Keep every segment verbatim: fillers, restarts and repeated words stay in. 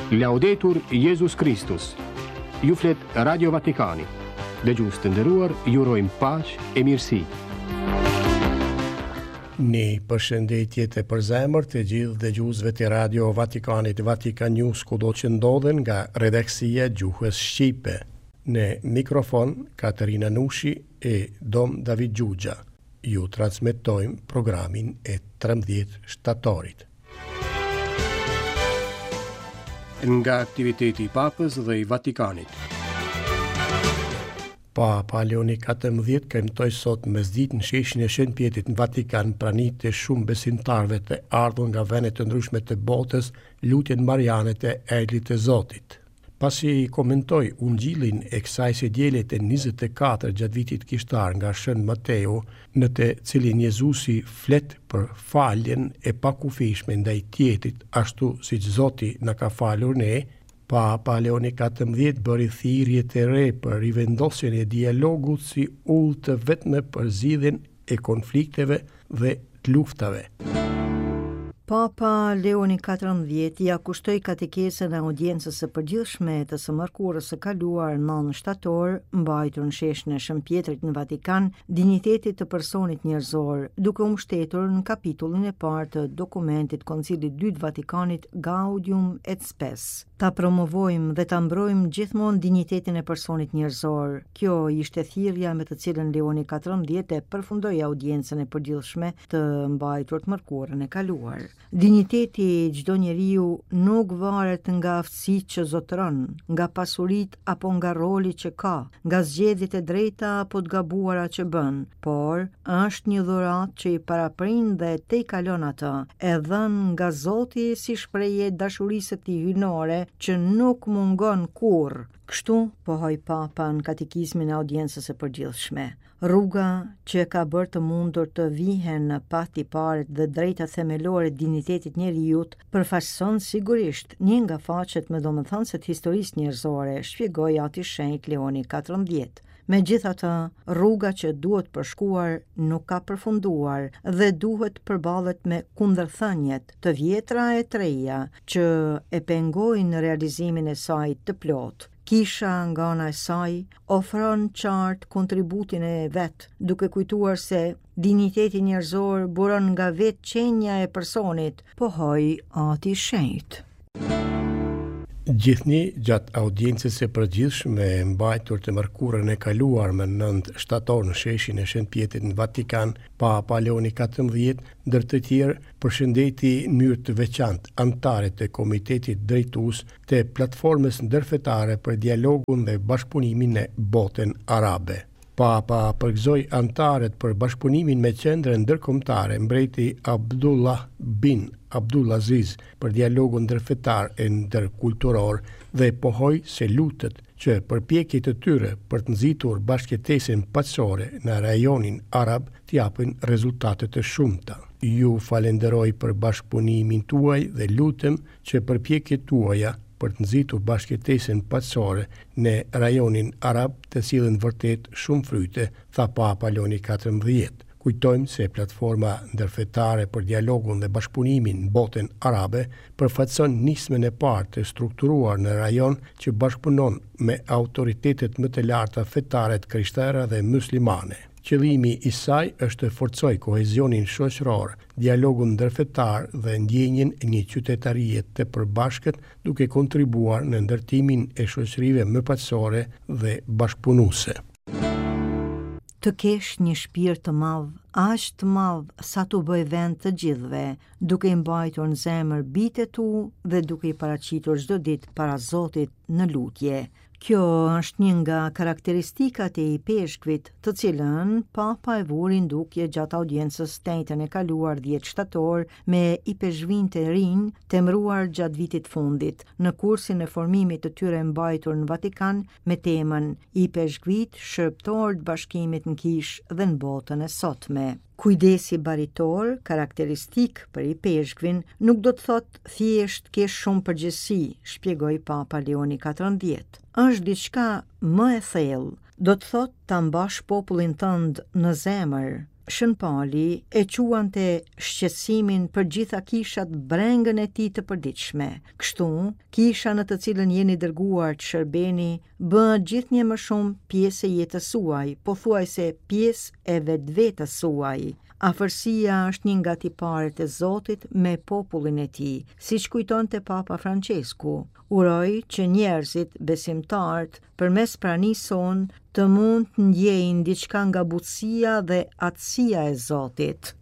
Laudetur Jesus Christus. Ju flet Radio Vatikani. Dëgjues të nderuar, ju urojmë paqë e mirësi. Një përshëndetje të përzemër të gjithë dëgjuesve të Radio Vatikanit, Vatikan News, kudo që ndodhen nga redaksia Gjuhës Shqipe. Në mikrofon Katerina Nushi e Dom David Gjugja. Ju transmetojmë programin e trembëdhjetë shtatorit. Nga aktiviteti i Papës dhe i Vatikanit. Papa Leoni katërmbëdhjetë kremtoi sot mesditë në sheshin e Shenjtë Pjetrit në Vatikan pranitë të shumë besimtarëve të ardhur nga vende të ndryshme të botës lutjen mariane të Erdhit të Zotit. Pasi i komentoi ungjillin e kësaj së dielët e njëzet e katër gjatë vitit kishtar nga Shën Mateu, në të cilin Jezusi flet për faljen e pakufishme ndaj tjetrit, ashtu siç Zoti na ka falur ne, Papa Leoni katërmbëdhjetë bëri thirrje të re për rivendosjen e dialogut si udhë të vetme për zgjidhjen e konflikteve dhe të luftave. Papa Leoni katërmbëdhjetë ja kushtoi katekesën e audiencës së përgjithshme të së mërkurës së kaluar nëntë shtator, mbajtur në sheshin e Shën Pjetrit në Vatikan, dinjitetit të personit njerëzor, duke u mbështetur në kapitullin e parë të dokumentit Koncilit dytë Vatikanit Gaudium et Spes. Ta promovojmë dhe ta mbrojmë gjithmonë dinjitetin e personit njerëzor. Kjo ishte thirrja me të cilën Leoni katërmbëdhjetë e përfundoi audiencën e përgjithshme të mbajtur të mërkurën e kaluar. Dinjiteti i çdo njeriu nuk varet nga aftësitë që zotëron, nga pasuritë apo nga roli që ka, nga zgjedhjet e drejta apo të gabuara që bën, por është një dhuratë që i paraprin dhe te i kalon atë, e dhënë nga Zoti si shprehje dashurisë e tij hyjnore që nuk mungon kurrë. Kështu pohoi Papa në katekizmin e audiencës së përgjithshme. Rruga që ka bërë të mundur të vihen në patiparet dhe drejta themelore të dinjitetit njerëzit përfaqëson sigurisht një nga faqet më domethënëse të historisë njerëzore, shpjegoi Ati Shenjtë Leoni katërmbëdhjetë. Megjithatë, rruga që duhet përshkuar nuk ka përfunduar dhe duhet përballet me kundërthënjet të vjetra e të reja që e pengojnë realizimin e saj të plotë. Kisha nga ana e saj ofron qartë kontributin e vet, duke kujtuar se dinjiteti njerëzor buron nga vetë qenja e personit, pohoi Ati Shenjtë. Gjithnjë gjatë audiencës së përgjithshme e mbajtur të mërkurën e kaluar më nëntë shtator në sheshin e Shenjtë Pjetrit në Vatikan, Papa Leoni katërmbëdhjetë ndër të tjerë përshëndeti në mënyrë të veçantë anëtarët e Komitetit Drejtues të platformës ndërfetare për dialogun dhe bashkëpunimin në botën arabe. Papa përgëzoi anëtarët për bashkëpunimin me qendrën ndërkombëtare mbreti Abdullah bin Abdulaziz për dialogun ndërfetar e ndërkulturor dhe pohoi se lutet që përpjekjet e tyre për të nxitur bashkëjetesën paqësore në rajonin arab të japin rezultate të shumta. Ju falenderoj për bashkëpunimin tuaj dhe lutem që përpjekjet tuaja për të nxitur bashkëjetesën paqësore në rajonin arab të sillen vërtet shumë fryte, tha Papa Leoni katërmbëdhjetë. Kujtojmë se platforma ndërfetare për dialogun dhe bashkëpunimin në botën arabe përfaqëson nismën e parë të strukturuar në rajon që bashkëpunon me autoritetet më të larta fetare të krishtere dhe muslimane. Qëllimi i saj është të forcoj kohezionin shoqëror, dialogun ndërfetar dhe ndjenjen e një qytetarie të përbashkët, duke kontribuar në ndërtimin e shoqërive më paqësore dhe bashkëpunuese. Të kesh një shpirt të madh, aq të madh sa t'u bëj vend të gjithëve, duke i mbajtur në zemër bitet tu dhe duke i paraqitur çdo ditë para Zotit në lutje. Kjo është një nga karakteristikat e i peshkvit, të cilën Papa e vuri ndukje gjatë audiencës tentën e kaluar dhjetë shtator me i peshkvin të rinj temruar gjatë vitit fundit, në kursin e formimit të tyre mbajtur në Vatikan me temën i peshkvit shërptor të bashkimit në kish dhe në botën e sotme. Kujdesi baritor, karakteristik për i peshkvin, nuk do të thotë thjesht ke shumë përgjegjësi, shpjegoi Papa Leoni katërmbëdhjetë. Është diçka më e thellë, do të thotë ta mbash popullin tënd në zemër, Shën Pali e quante shqetësimin për gjitha kishat brengën e tij të përditshme. Kështu, kisha në të cilën jeni dërguar të shërbeni bëhet gjithnjë më shumë pjesë e jetës suaj, pothuajse pjesë e vetvetes suaj. Afërsia është një nga tiparet e Zotit me popullin e tij, siç kujtonte Papa Francesku. Uroj që njerëzit besimtarët përmes pranisë son të mund të ndjejnë diçka nga butësia dhe atësia e Zotit.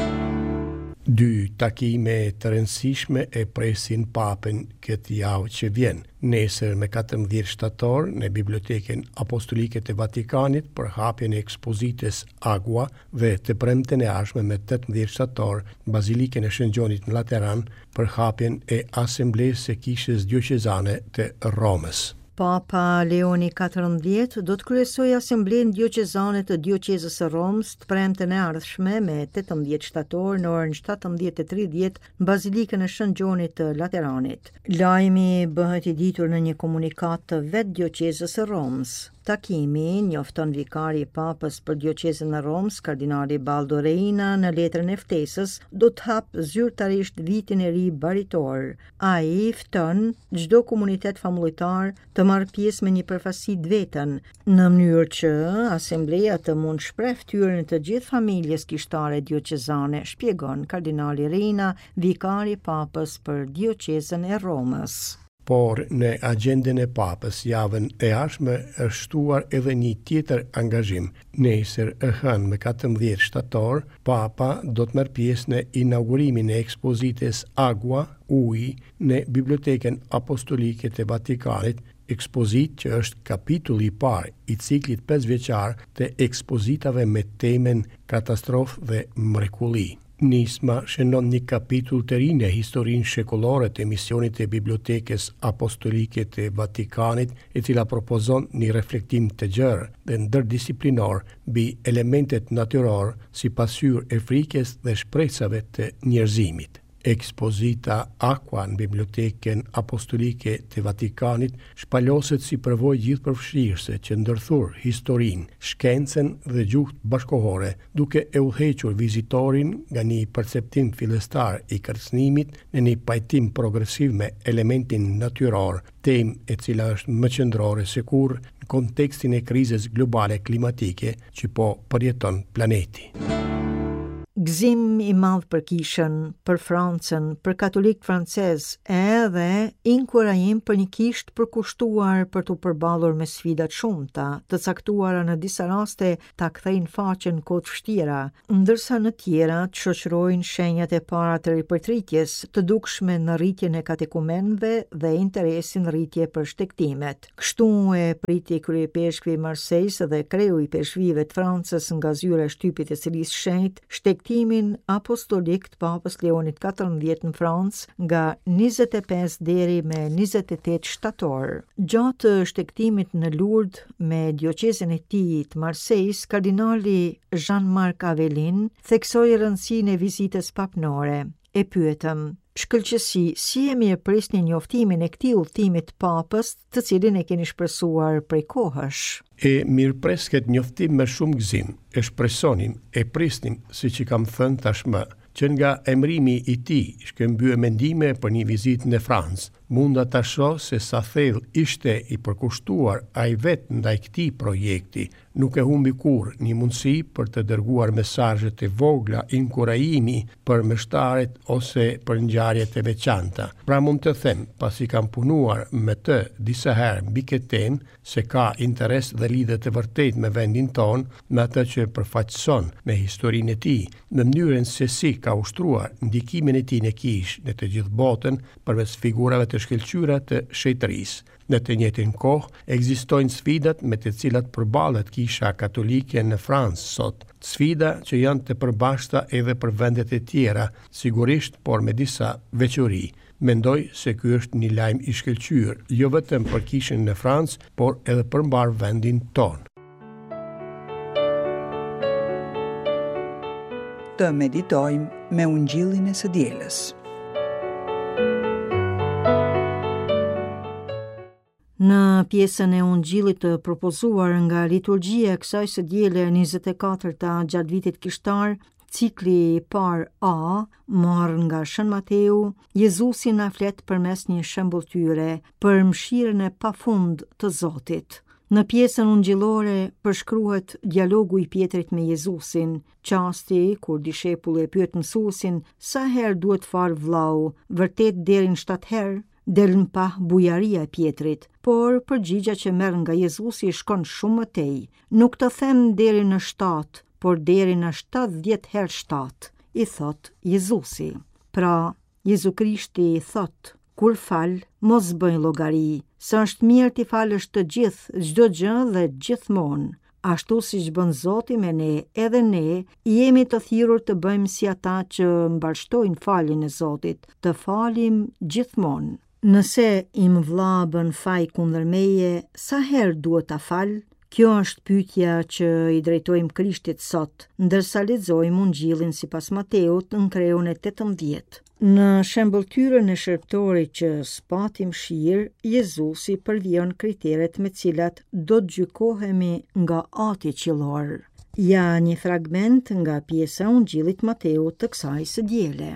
Dy takime të rëndësishme e presin papën këtë javë që vjen. Nesër me katërmbëdhjetë shtator në Bibliotekën Apostolike të Vatikanit për hapjen e ekspozitës Agua dhe të premten e ardhshme me tetëmbëdhjetë shtator në Bazilikën e Shën Gjonit në Lateran për hapjen e Asamblesë së Kishës Dioqezane të Romës. Papa Leoni katërmbëdhjetë do të kryesojë Asamblenë Dioqezane të Dioqezës së Romës të premten e ardhshme me tetëmbëdhjetë shtator në orën shtatëmbëdhjetë e tridhjetë në Bazilikën e Shën Gjonit të Lateranit. Lajmi bëhet i ditur në një komunikat të vetë Dioqezës së Romës. Takimi njofton vikari i Papës për Dioqezën e Romës, kardinali Baldo Reina, në letrën e ftesës, do të hapë zyrtarisht vitin e ri baritor. Ai fton çdo komunitet famullitar të marrë pjesë me një përfaqësi të vetën, në mënyrë që asambleja të mund shpreh ftyrën të gjithë familjes kishtare dioqezane, shpjegon kardinali Reina, vikari i Papës për Dioqezën e Romës. Por në agjendën e papës javën e ardhshme është shtuar edhe një tjetër angazhim. Nesër e hënë me katërmbëdhjetë shtator, papa do të merr pjesë në inaugurimin e ekspozitës Agua, uji, në Bibliotekën Apostolike të Vatikanit, ekspozit që është kapitulli i parë i ciklit pesëvjeçar të ekspozitave me temen katastrofë dhe mrekulli. Nisma shënon një kapitull të ri në historinë shekullore të misionit të Bibliotekës Apostolike të Vatikanit, e cila propozon një reflektim të gjerë dhe ndërdisiplinor mbi elementet natyror si pasqyrë e frikës dhe shpresave të njerëzimit. Ekspozita Aqua në Bibliotekën Apostolike të Vatikanit shpaloset si përvojë gjithëpërfshirëse që ndërthur historinë, shkencën dhe gjuhën bashkohore, duke e udhëhequr vizitorin nga një perceptim fillestar i kërcënimit në një pajtim progresiv me elementin natyror, temë e cila është më qendrore se kurrë në kontekstin e krizës globale klimatike që po përjeton planeti. Gëzim i madh për kishën, për Francën, për katolik francez, edhe inkurajim për një kishë përkushtuar për të përballur me sfidat shumta, të caktuara në disa raste ta kthejnë faqen kohë të vështira, ndërsa në tjera të shoqërojnë shenjat e para të ripërtritjes, të dukshme në rritjen e katekumenëve dhe interesin rritje për shtektimet. Kështu e priti kryepeshkvi i Marseilles dhe kreu i peshqvive të Francës nga zyra e shtypit e Cilis Shenjtë, shtektimin apostolik të Papës Leonit katërmbëdhjetë në Francë nga njëzet e pesë deri me njëzet e tetë shtator. Gjatë shtektimit në Lourdes me dioqezën e tij të Marseilles, kardinali Jean-Marc Avelin theksoi rëndësinë e vizitës papnore. E pyetëm: shkëlqësi, si e mirëprisni njoftimin e këtij udhëtimi të Papës, të cilin e keni shpresuar prej kohësh? E mirëpres këtë njoftim me shumë gëzim, e shpresonim, e prisnim, siç i kam thënë tashmë, që nga emrimi i tij shkëmbye mendime për një vizitë në Francë. Munda ta shoh se sa thellë ishte i përkushtuar ai vetë ndaj këtij projekti, nuk e humbi kurrë një mundësi për të dërguar mesazhe të vogla inkurajimi për meshtarët ose për ngjarjet e veçanta. Pra mund të them, pasi kam punuar me të disa herë mbi këtë temë, se ka interes dhe lidhje të vërtetë me vendin tonë, me atë që përfaqëson, me historinë e tij, në mënyrën se si ka ushtruar ndikimin e tij në kishë në të gjithë botën përveç figurave të shkëlqyera të shejtërisë. Në të njëjtën kohë, ekzistojnë sfidat me të cilat përballet kisha katolike në Francë sot, sfida që janë të përbashkëta edhe për vendet e tjera, sigurisht, por me disa veçori. Mendoj se ky është një lajm i shkëlqyer, jo vetëm për kishën në Francë, por edhe për mbar vendin tonë. Të meditojmë me Ungjillin e së dielës. Në pjesën e Ungjillit të propozuar nga liturgjia e kësaj së diele njëzet e katërta gjatë vitit kishtar, cikli i par A, marrë nga Shën Mateu, Jezusi na flet përmes një shembulltyre për mëshirën e pafund të Zotit. Në pjesën ungjillore përshkruhet dialogu i Pjetrit me Jezusin, qasti kur dishepulli e pyet mësuesin sa herë duhet fal vllau, vërtet deri në shtatë herë. Delën pa bujaria e Pjetrit, por përgjigja që merr nga Jezusi shkon shumë më tej. Nuk të them deri në shtatë, por deri në shtatëdhjetë herë shtatë, i thot Jezusi. Pra, Jezu Krishti i thot, kur fal, mos bëj llogari, se është mirë t'i falësh të gjithë, çdo gjë dhe gjithmonë. Ashtu si që bën Zoti me ne, edhe ne jemi të thirrur të bëjmë si ata që mbarshtojnë faljen e Zotit, të falim gjithmonë. Nëse im vlla bën faj kundër meje, sa herë duhet ta fal? Kjo është pyetja që i drejtojmë Krishtit sot, ndërsa lexojmë Ungjillin sipas Mateut në kreun e tetëmbëdhjetë. Në shembulltyrën e shërptorit që spati mëshirë, Jezusi përvjon kriteret me cilat do të gjykohemi nga Ati qiellor. Ja një fragment nga pjesa e Ungjillit Mateut të kësaj së diele.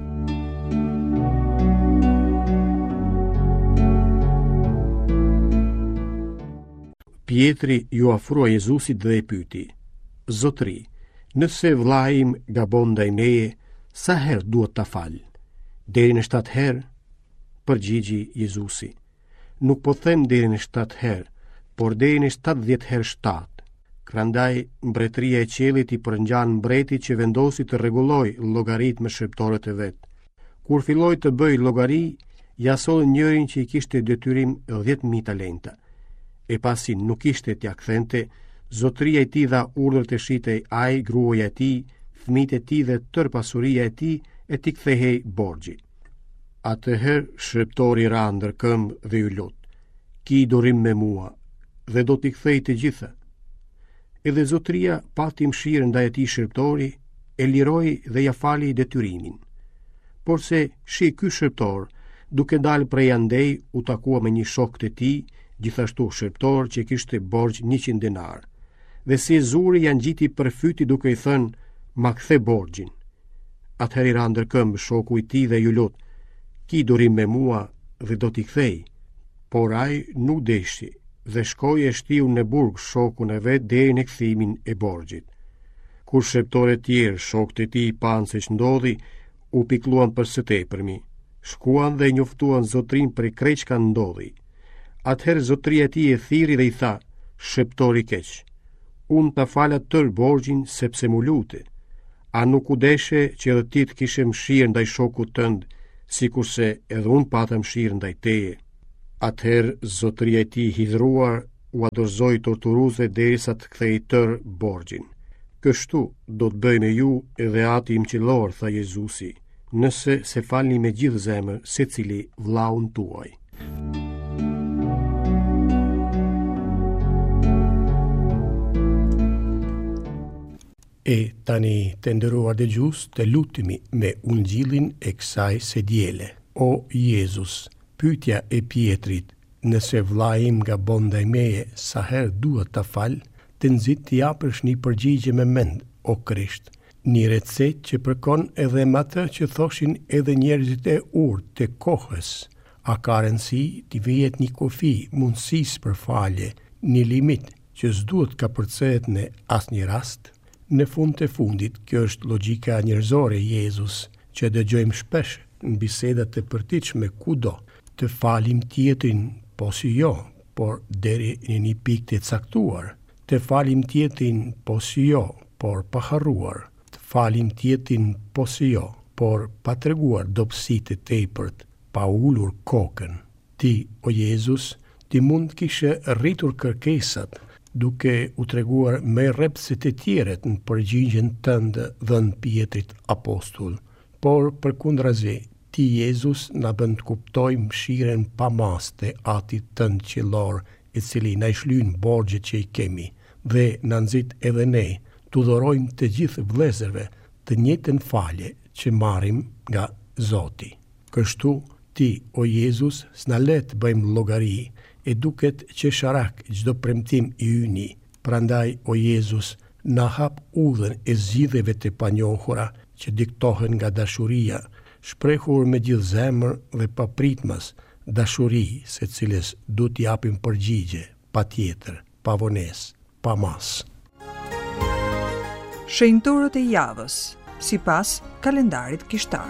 Pjetri ju afrua Jezusit dhe e pyeti, Zotri, nëse vllai im gabon ndaj meje, sa herë duhet ta fal? Deri në shtatë herë? Përgjigji Jezusi, nuk po them deri në shtatë herë, por deri në shtatëdhjetë herë shtatë. Prandaj mbretëria e qiellit i përngjan mbretit që vendosi të rregulloj llogaritë me shërptorët e vet. Kur filloi të bëj llogari, ja solli njërin që i kishte detyrim dhjetë mijë talenta. E pasi nuk ishte t'ja kthente, zotëria e tij dha urdhër të shitej ai, gruaja e tij, fëmijët e tij dhe tër pasuria e tij e t'i kthehej borxhi. Atëherë shërptori ra ndër këmbë dhe ju lot, ki durim me mua dhe do t'i kthej të gjitha. Edhe zotëria pati mëshirë ndaj atij shërptori, e liroi dhe ja fali detyrimin. Por se shi ky shërptor, duke dalë prej andej, u takua me një shok të tij, gjithashtu shërptor që kishte borxh njëqind denar. Dhe si zuri janë gjiti për fyti duke i thënë, ma kthe borxhin. Atëherë i ra ndër këmbë shoku i tij dhe ju lot, ki durim me mua dhe do t'i kthej. Por ai nuk deshi dhe shkoi e shtiu në burg shokun e vet deri në kthimin e borxhit. Kur shërptorët tjerë, shokët e tij panë se ç'ndodhi, u pikluan për së tepërmi. Shkuan dhe njoftuan zotrin për krejt çka ndodhi. Atëherë zotëria e tij e thirri dhe i tha, shërptori keq, unë ta fala tër borxhin sepse mu lute. A nuk u deshe që edhe ti të kishe mëshirë ndaj shokut tënd, sikurse edhe unë pata mëshirë ndaj teje. Atëherë zotëria e tij hidhruar u adorzoi torturuesve derisa të kthei tër borxhin. Kështu do të bëj me ju edhe Ati im qiellor, tha Jezusi, nëse se falni me gjithë zemër secili vllaun tuaj. E tani të nderuar dëgjues, të lutemi me Ungjillin e kësaj së diele. O Jezus, pyetja e Pjetrit, nëse vllai im gabon ndaj meje, sa herë duhet ta fal, të nxit të japësh një përgjigje me mend, o Krisht, një recetë që përkon edhe me atë që thoshin edhe njerëzit e urtë të kohës. A ka rëndësi t'i vijet një kufi mundësisë për falje, një limit që s'duhet ka përcehet në asnjë rast? Në fund të fundit, kjo është logjika njerëzore Jezus, që dëgjojmë shpesh në bisedat të përtitshme kudo, të falim tjetrin, po si jo, por deri në një pikë të caktuar, të falim tjetrin, po si jo, por pa harruar, të falim tjetrin, po si jo, por pa treguar dobësi të tepërt, pa ulur kokën. Ti, o Jezus, ti mund kishe rritur kërkesat, duke u treguar me rrep se të tjeret në përgjigjen tënde dhënë Pjetrit apostull. Por përkundrazi, ti Jezus na bën të kuptojmë mëshiren pa mas të Atit tënd qiellor, i cili na shlyn borxhet që i kemi, dhe na nxit edhe ne të dhurojmë të gjithë vëllezërve të njëjtën falje që marrim nga Zoti. Kështu ti, o Jezus, s'na le të bëjmë llogari e duket që sharak çdo premtim i yni. Prandaj, o Jezus, na hap udhën e zgjidhjeve të panjohura që diktohen nga dashuria, shprehur me gjithë zemër dhe papritmas, dashuri se cilës du t'i japim përgjigje, pa tjetër, pa vonesë, pa mas. Shenjtorët e javës, sipas kalendarit kishtar.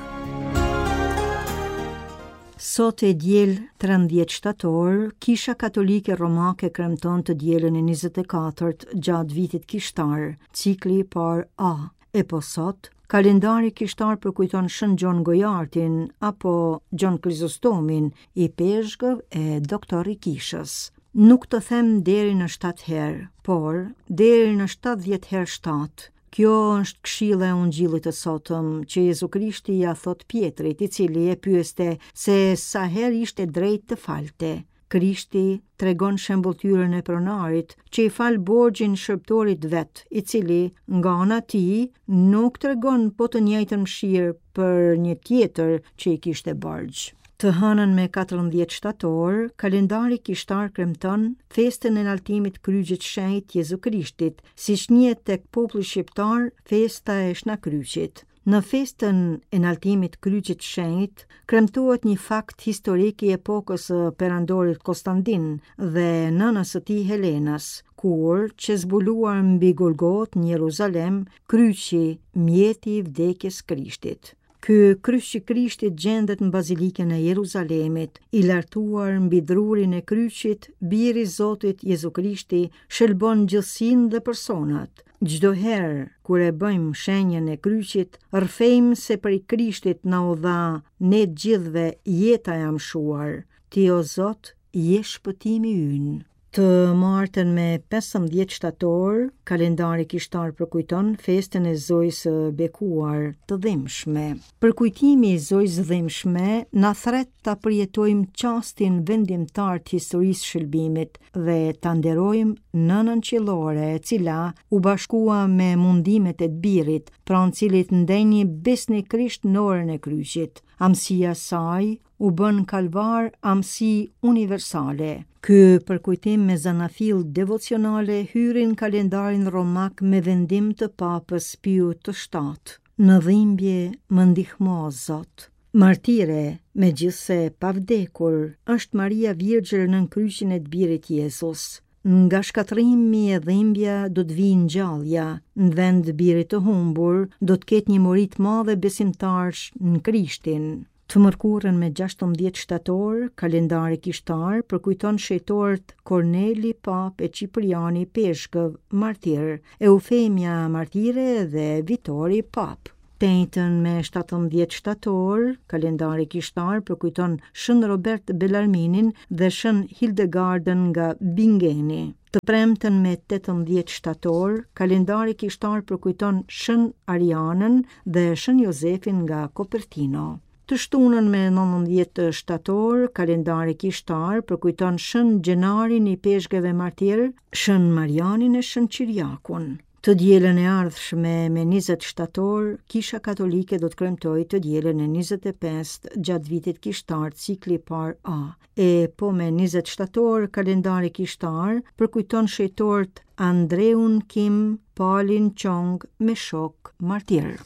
Sot e diel trembëdhjetë shtator, Kisha Katolike Romake kremton të dielën e njëzet e katërt gjatë vitit kishtar, cikli i parë A. E po sot, kalendari kishtar përkujton Shën Gjon Gojartin apo Gjon Krizostomin i peshkëv e doktor i kishës. Nuk të them deri në shtatë herë, por deri në shtatëdhjetë herë shtatë. Kjo është këshilla e ungjillit të sotëm që Jezu Krishti ja thot Pjetrit, i cili e pyeste se sa herë ishte drejt të falte. Krishti tregon shembulltyrën e pronarit që i fal borxhin shërbëtorit vet, i cili nga ana e tij nuk tregon po të njëjtën mëshirë për një tjetër që i kishte borxh. Të hënën me katërmbëdhjetë shtator, kalendari kishtar kremton festën e naltimit kryqit shenjt Jezu Krishtit, siç njihet tek populli shqiptar festa e Shnakryqit. Në festën e naltimit kryqit shenjt kremtohet një fakt historik i epokës së perandorit Konstantin dhe nënës së tij Helenas, kur që zbuluar mbi Golgot në Jeruzalem kryqi, mjeti i vdekjes Krishtit. Ky kryq i Krishtit gjendet në bazilikën e Jeruzalemit, i lartuar mbi drurin e kryqit, biri i Zotit Jezu Krishti shëlbon gjithësinë dhe personat. Çdo herë kur e bëjmë shenjën e kryqit, rrfejmë se për i Krishtit na u dha ne të gjithëve jeta e amshuar. Ti o Zot, je shpëtimi ynë. Të martën me pesëmbëdhjetë shtator, kalendari kishtar përkujton festën e Zojës së bekuar të dhimbshme. Përkujtimi i Zojës së dhimbshme na thret ta përjetojmë çastin vendimtar të historisë shëlbimit dhe ta nderojmë nënën qiellore, e cila u bashkua me mundimet e të birit, pranë cilit ndenjë besni Krisht në orën e kryqit. Amësia saj u bën kalvar amësi universale. Ky përkujtim me zanafill devocionale hyri në kalendarin romak me vendim të Papës Piu të shtatë. Në dhimbje më ndihmo, Zot. Martire, megjithse pa vdekur, është Maria Virgjër nën kryqin e të birit Jezus. Nga shkatrimi e dhimbja do të vijë ngjallja, në vend birit të humbur do të ketë një mori të madhe besimtarësh në Krishtin. Të mërkurën me gjashtëmbëdhjetë shtator, kalendari kishtar përkujton shejtorët Korneli, Pap e Cipriani Peshkëv, martir, Eufemia martire dhe Vitori Pap. Tejtën me shtatëmbëdhjetë shtator, kalendari kishtar përkujton Shën Robert Bellarminin dhe Shën Hildegardën nga Bingeni. Të premtën me tetëmbëdhjetë shtator, kalendari kishtar përkujton Shën Arianën dhe Shën Jozefin nga Kopertino. Të shtunën me nëntëmbëdhjetë shtator, kalendari kishtar përkujton Shën Gjenarin i peshkëve martir, Shën Marianin e Shën Qiriakun. Të dielën e ardhshme me njëzet shtator, Kisha Katolike do të kremtojë të dielën e njëzet e pestë gjatë vitit kishtar cikli par A. E po me njëzet shtator, kalendari kishtar përkujton shejtorët Andreun Kim, Palin Qong me shok martir.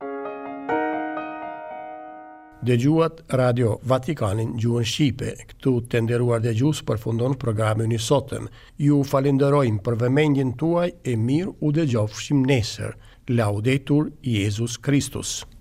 Dëgjuat Radio Vatikanin gjuhën Shqipe. Këtu të nderuar dëgjues përfundon programin i sotëm. Ju falenderojmë për vëmendjen tuaj e mirë u dëgjofshim nesër. Laudetur Jesus Christus.